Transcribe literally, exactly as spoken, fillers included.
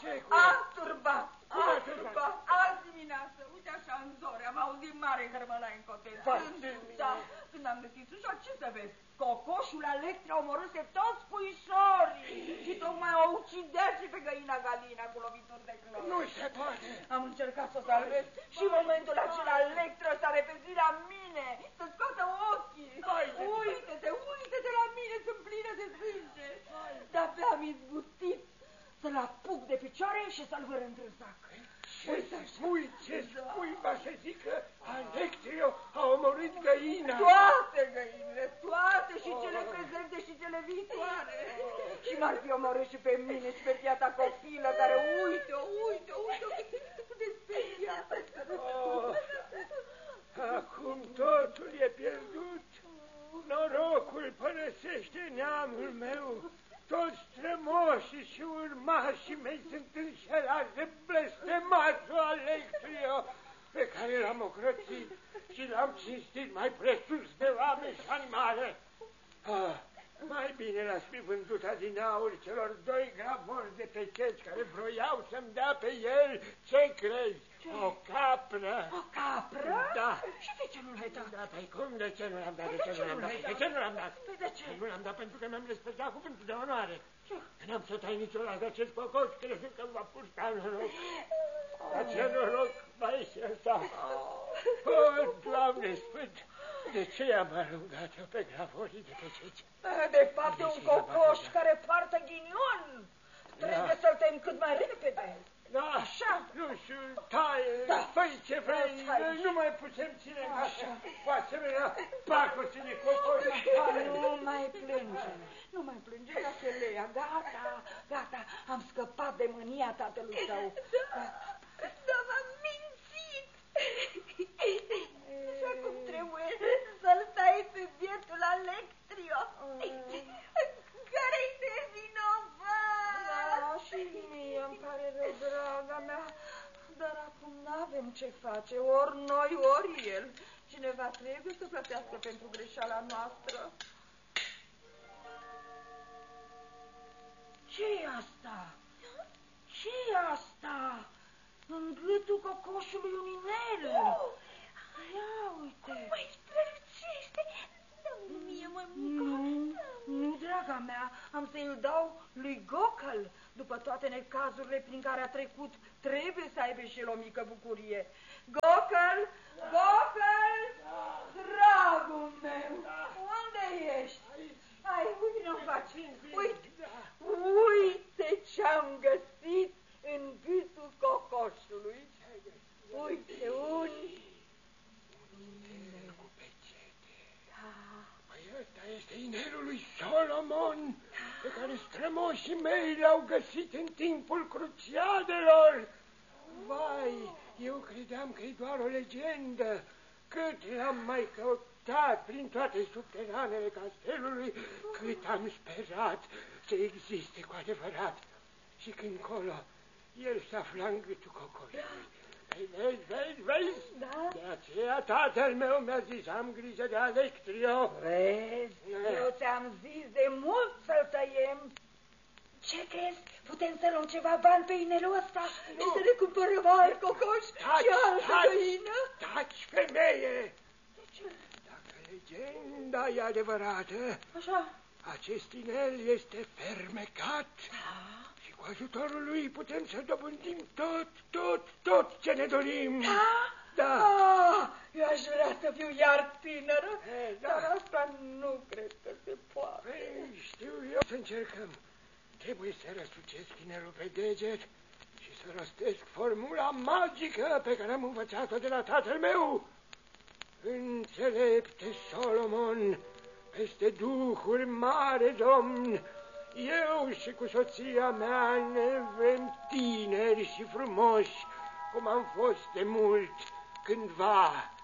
Ce cu A turbat, a turbat. Azi dimineață, uite așa în zori, am auzit mare hărmălai în cotel. Da, când am găsit ușa, ce să vezi? Cocoșul Alectria omorâse toți puișorii și tocmai o ucidea și pe găina Galina cu lovituri de clor. Nu se poate. Am încercat să o salvez și în momentul acela Alectra s-a repezit la mine, să scoată ochii. Uite-te, uite-te la mine, sunt plină de sânge. De-abia am izbutit să-l apuc de picioare și să-l vârând în sac. Ce spui, ce spui, va să zic că Alectrio a omorât găina. Toate găinile, toate, și cele prezente și cele viitoare. Și m-ar fi omorât și pe mine și pe piata copilă care, uite-o, uite-o, uite-o, cât de speriată. Oh, acum totul e pierdut. Norocul părăsește neamul meu. Toți strămoșii și urmașii mei sunt înșelați de blestematul Alectrio, pe care l-am ocroțit și l-am cinstit mai presus de oameni și animale. Ah, mai bine l-aș fi vândut adineauri celor doi gravori de pe ceci care vroiau să-mi dea pe el, ce crezi? Ce? O capră. O capră? Da. Și de ce nu l-ai dat? Da, păi cum, de ce nu l-am dat? De, de ce nu l-am dat? De ce nu l-am dat? Păi de ce? Nu l-am dat pentru că mi-am respectat cuvântul de onoare. Ce? N-am să tai niciodată acest cocoș, crezând că va pușta noroc. Dar ce noroc mai și ăsta. Oh, Doamne Sfânt, de ce i-am aruncat-o pe gravorii de pe ceci? De fapt, e un cocoș care poartă ghinion. Trebuie să-l tem cât mai repede. Da, așa. Nu știu, taie, da. Făi ce vrei, nu mai putem ține în așa. Cu asemenea, pacoți de cocoși. Nu mai plânge, nu mai plânge, Gatelea, gata, gata, am scăpat de mânia tatălui tău. Dar m-am mințit. Și acum trebuie să-l tai pe bietul Alectrio, care-i nevinovat. Da, și mie îmi pare rău, draga mea, dar acum n-avem ce face, ori noi, ori el. Cineva trebuie să plătească pentru greșeala noastră. Ce-i asta? Ce-i asta? În gâtul cocoșului un inel. Oh. Ia uite. Cum mai strălucește? Dă-mi mie, mămică. Nu, nu, draga mea, am să-i dau lui Gocăl. După toate necazurile prin care a trecut, trebuie să aibă și el o mică bucurie. Gocăl, Gocăl, dragul meu, unde ești? Hai, vino, faci. Uite, uite ce-am găsit în gâtul cocoșului. Uite, un... inel cu pecete. Da. Păi ăsta este inelul lui Solomon, pe care strămoșii mei l-au găsit în timpul cruciadelor. Vai, eu credeam că e doar o legendă. Cât l-am mai căutat prin toate subteranele castelului, cât am sperat să existe cu adevărat. Și când colo, el se afla în gâtul cocoșului. Păi vezi, vezi, vezi? Da. De aceea tatăl meu mi-a zis, am grijă de Alectrio. Vezi, eu ți-am zis de mult să-l tăiem. Ce crezi? Putem să luăm ceva bani pe inelul ăsta și să ne cumpărăm alt cocoș și altă găină? Taci, femeie! De ce? Dacă legenda e adevărată, așa, acest inel este fermecat. Da. Și cu ajutorul lui putem să dobândim tot, tot, tot ce ne dorim. Da? Da. Ah, eu aș vrea să fiu iar tânără, e, da. Dar asta nu cred că se poate. Păi, știu eu. Să încercăm. Trebuie să răsucesc inelul pe deget și să rostesc formula magică pe care am învățat-o de la tatăl meu. Înțelepte Solomon, peste duhuri mare domn, eu și cu soția mea ne vrem tineri și frumoși, cum am fost de mult cândva.